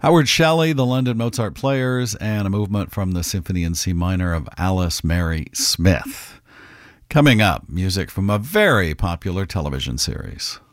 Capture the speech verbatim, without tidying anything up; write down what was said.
Howard Shelley, the London Mozart Players, and a movement from the Symphony in C minor of Alice Mary Smith. Coming up, music from a very popular television series.